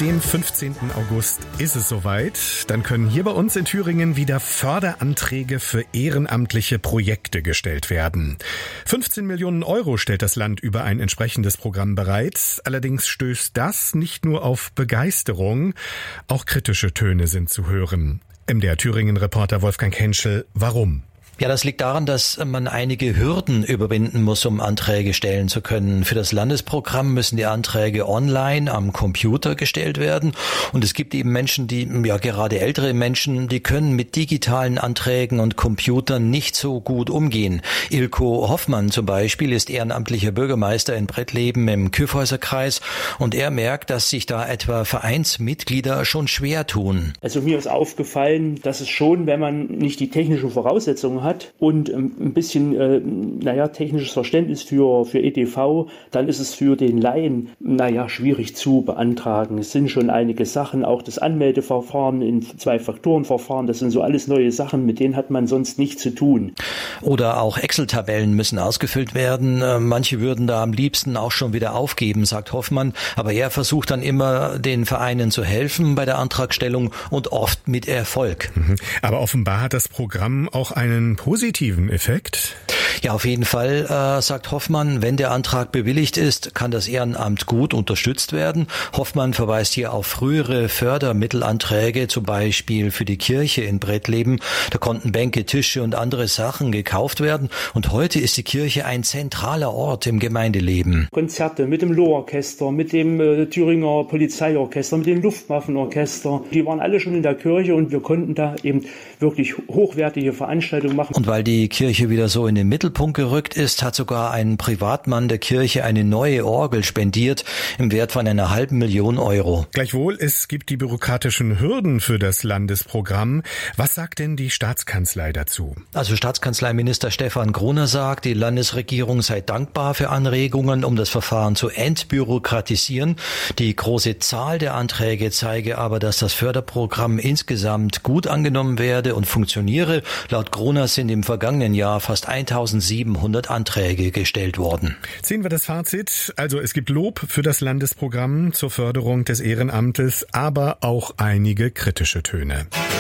dem 15. August ist es soweit. Dann können hier bei uns in Thüringen wieder Förderanträge für ehrenamtliche Projekte gestellt werden. 15 Millionen Euro stellt das Land über ein entsprechendes Programm bereit. Allerdings stößt das nicht nur auf Begeisterung, auch kritische Töne sind zu hören. MDR Thüringen-Reporter Wolfgang Henschel, warum? Ja, das liegt daran, dass man einige Hürden überwinden muss, um Anträge stellen zu können. Für das Landesprogramm müssen die Anträge online am Computer gestellt werden. Und es gibt eben Menschen, gerade ältere Menschen, die können mit digitalen Anträgen und Computern nicht so gut umgehen. Ilko Hoffmann zum Beispiel ist ehrenamtlicher Bürgermeister in Brettleben im Kyffhäuserkreis. Und er merkt, dass sich da etwa Vereinsmitglieder schon schwer tun. Also mir ist aufgefallen, dass es schon, wenn man nicht die technischen Voraussetzungen hat und ein bisschen technisches Verständnis für EDV, dann ist es für den Laien schwierig zu beantragen. Es sind schon einige Sachen, auch das Anmeldeverfahren in 2-Faktoren-Verfahren, das sind so alles neue Sachen, mit denen hat man sonst nichts zu tun. Oder auch Excel-Tabellen müssen ausgefüllt werden. Manche würden da am liebsten auch schon wieder aufgeben, sagt Hoffmann, aber er versucht dann immer, den Vereinen zu helfen bei der Antragstellung und oft mit Erfolg. Aber offenbar hat das Programm auch einen positiven Effekt? Ja, auf jeden Fall, sagt Hoffmann, wenn der Antrag bewilligt ist, kann das Ehrenamt gut unterstützt werden. Hoffmann verweist hier auf frühere Fördermittelanträge, zum Beispiel für die Kirche in Brettleben. Da konnten Bänke, Tische und andere Sachen gekauft werden. Und heute ist die Kirche ein zentraler Ort im Gemeindeleben. Konzerte mit dem Lohorchester, mit dem Thüringer Polizeiorchester, mit dem Luftwaffenorchester, die waren alle schon in der Kirche und wir konnten da eben wirklich hochwertige Veranstaltungen machen. Und weil die Kirche wieder so in den Mittelpunkt gerückt ist, hat sogar ein Privatmann der Kirche eine neue Orgel spendiert im Wert von 500.000 Euro. Gleichwohl, es gibt die bürokratischen Hürden für das Landesprogramm. Was sagt denn die Staatskanzlei dazu? Also Staatskanzleiminister Stefan Gruner sagt, die Landesregierung sei dankbar für Anregungen, um das Verfahren zu entbürokratisieren. Die große Zahl der Anträge zeige aber, dass das Förderprogramm insgesamt gut angenommen werde und funktioniere. Laut Gruner sind im vergangenen Jahr fast 1.700 Anträge gestellt worden. Ziehen wir das Fazit. Also es gibt Lob für das Landesprogramm zur Förderung des Ehrenamtes, aber auch einige kritische Töne.